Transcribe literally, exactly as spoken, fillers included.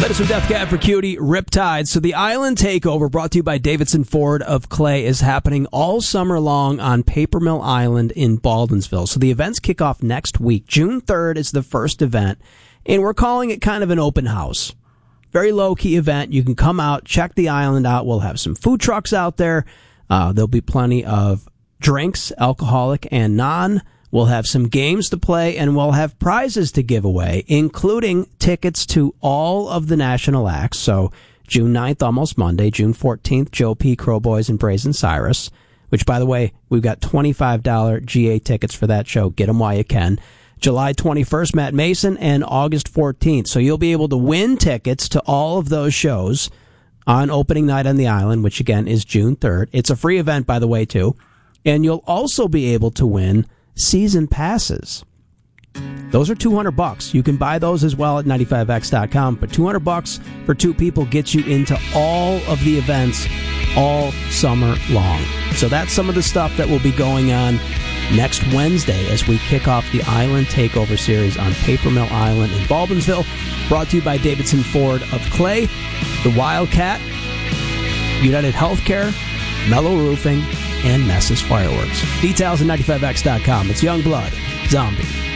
Latest from Death Cab for Cutie, Riptide. So the Island Takeover, brought to you by Davidson Ford of Clay, is happening all summer long on Paper Mill Island in Baldwinsville. So the events kick off next week. June third is the first event, and we're calling it kind of an open house. Very low-key event. You can come out, check the island out. We'll have some food trucks out there. Uh, there'll be plenty of drinks, alcoholic and non. We'll have some games to play, and we'll have prizes to give away, including tickets to all of the national acts. So June ninth, almost Monday. June fourteenth, Joe P., Crow Boys, and Brazen Cyrus, which, by the way, we've got twenty-five dollars G A tickets for that show. Get them while you can. July twenty-first, Matt Mason, and August fourteenth. So you'll be able to win tickets to all of those shows on opening night on the island, which, again, is June third. It's a free event, by the way, too. And you'll also be able to win season passes. Those are two hundred bucks. You can buy those as well at ninety-five X dot com, but two hundred bucks for two people gets you into all of the events all summer long. So that's some of the stuff that will be going on next Wednesday as we kick off the Island Takeover series on Paper Mill Island in Baldwinsville, brought to you by Davidson Ford of Clay, the Wildcat, United Healthcare, Mellow Roofing, and Nessus Fireworks. Details at ninety-five X dot com. It's Youngblood Zombie.